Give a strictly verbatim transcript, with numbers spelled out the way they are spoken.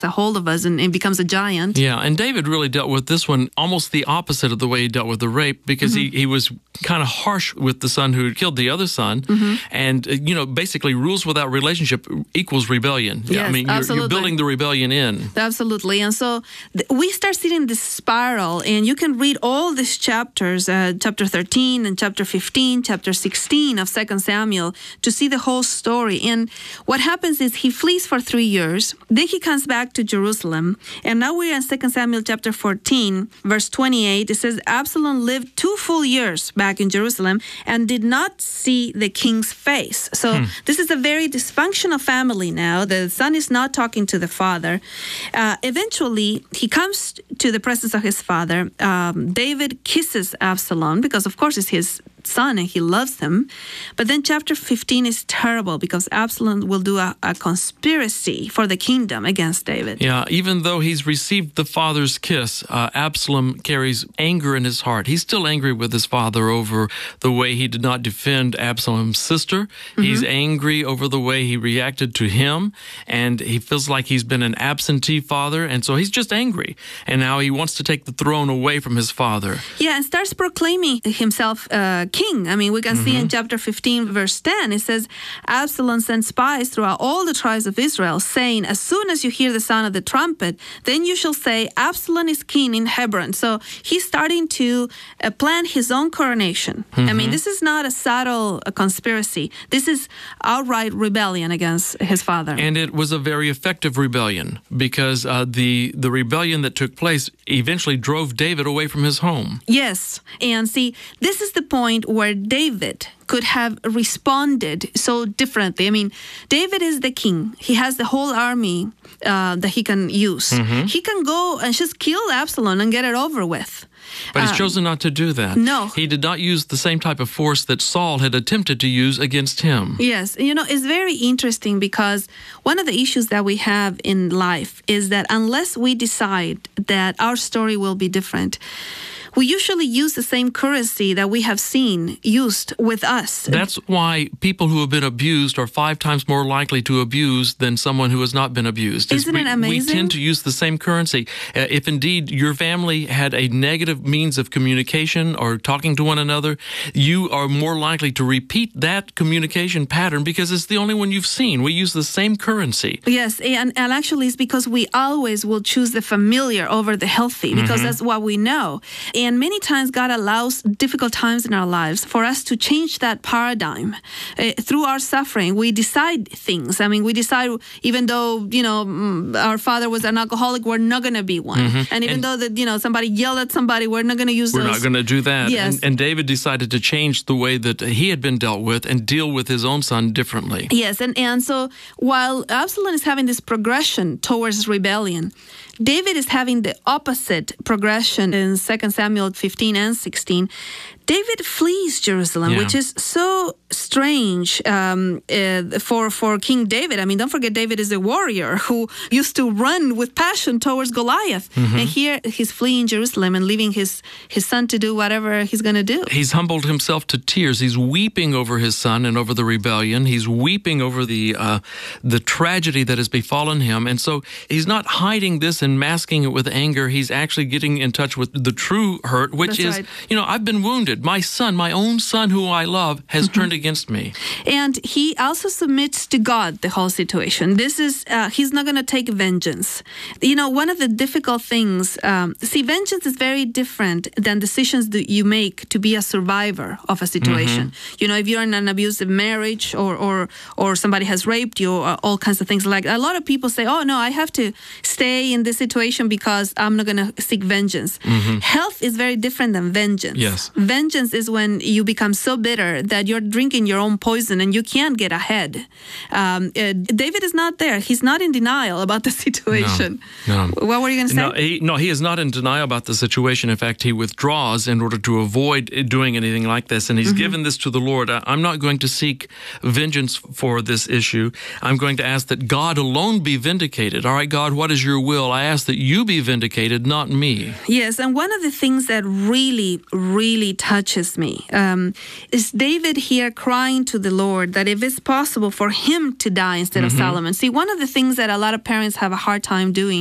a hold of us and, and becomes a giant. Yeah, and David really dealt with this one almost the opposite of the way he dealt with the rape, because mm-hmm. he, he was kind of harsh with the son who killed the other son, mm-hmm. and, uh, you know, basically rules without relationship equals rebellion. Yes, I mean, you're, you're building the rebellion in. Absolutely. And so th- we start seeing this spiral, and you can read all these chapters, uh, chapter thirteen and chapter fifteen, chapter sixteen of Second Samuel, to see the whole story. And what happens is he flees for three years, then he comes back to Jerusalem, and now we're in Second Samuel chapter fourteen, verse twenty-eight. It says, Absalom lived two full years back in Jerusalem and did not see the king's face. So hmm. this is a very dysfunctional family now. The son is not talking to the father. Uh, eventually, he comes to the presence of his father. Um, David kisses Absalom because, of course, it's his son and he loves him. But then chapter fifteen is terrible because Absalom will do a, a conspiracy for the kingdom against David. Yeah, even though he's received the father's kiss, uh, Absalom carries anger in his heart. He's still angry with his father over the way he did not defend Absalom's sister. Mm-hmm. He's angry over the way he reacted to him, and he feels like he's been an absentee father, and so he's just angry. And now he wants to take the throne away from his father. Yeah, and starts proclaiming himself uh, king. I mean, we can mm-hmm. see in chapter fifteen, verse ten, it says, Absalom sent spies throughout all the tribes of Israel, saying, as soon as you hear the sound of the trumpet, then you shall say, Absalom is king in Hebron. So he's starting to uh, plan his own coronation. Mm-hmm. I mean, this is not a subtle uh, conspiracy. This is outright rebellion against his father. And it was a very effective rebellion because uh, the, the rebellion that took place eventually drove David away from his home. Yes. And see, this is the point where David could have responded so differently. I mean, David is the king. He has the whole army uh, that he can use. Mm-hmm. He can go and just kill Absalom and get it over with. But he's uh, chosen not to do that. No. He did not use the same type of force that Saul had attempted to use against him. Yes. You know, it's very interesting because one of the issues that we have in life is that unless we decide that our story will be different, we usually use the same currency that we have seen used with us. That's why people who have been abused are five times more likely to abuse than someone who has not been abused. Isn't we, it amazing? We tend to use the same currency. Uh, if indeed your family had a negative means of communication or talking to one another, you are more likely to repeat that communication pattern because it's the only one you've seen. We use the same currency. Yes, and, and actually it's because we always will choose the familiar over the healthy because mm-hmm. that's what we know. And many times God allows difficult times in our lives for us to change that paradigm. Uh, through our suffering, we decide things. I mean, we decide even though, you know, our father was an alcoholic, we're not going to be one. Mm-hmm. And even and though, that you know, somebody yelled at somebody, we're not going to use we're those. We're not going to do that. Yes. And, and David decided to change the way that he had been dealt with and deal with his own son differently. Yes, and, and so while Absalom is having this progression towards rebellion, David is having the opposite progression in Second Samuel fifteen and sixteen. David flees Jerusalem, yeah. which is so strange um, uh, for, for King David. I mean, don't forget, David is a warrior who used to run with passion towards Goliath. Mm-hmm. And here he's fleeing Jerusalem and leaving his, his son to do whatever he's going to do. He's humbled himself to tears. He's weeping over his son and over the rebellion. He's weeping over the, uh, the tragedy that has befallen him. And so he's not hiding this and masking it with anger. He's actually getting in touch with the true hurt, which That's is, right. you know, I've been wounded. My son, my own son who I love, has mm-hmm. turned against me. And he also submits to God the whole situation. This is, uh, he's not going to take vengeance. You know, one of the difficult things, um, see, vengeance is very different than decisions that you make to be a survivor of a situation. Mm-hmm. You know, if you're in an abusive marriage or, or, or somebody has raped you, or all kinds of things like that. A lot of people say, oh, no, I have to stay in this situation because I'm not going to seek vengeance. Mm-hmm. Health is very different than vengeance. Yes. Vengeance is when you become so bitter that you're drinking your own poison and you can't get ahead. Um, uh, David is not there. He's not in denial about the situation. No, no. What were you going to say? No he, no, he is not in denial about the situation. In fact, he withdraws in order to avoid doing anything like this. And he's mm-hmm. given this to the Lord. I, I'm not going to seek vengeance for this issue. I'm going to ask that God alone be vindicated. All right, God, what is your will? I ask that you be vindicated, not me. Yes, and one of the things that really, really touches me. Um, is David here crying to the Lord that if it's possible for him to die instead Mm-hmm. of Solomon? See, one of the things that a lot of parents have a hard time doing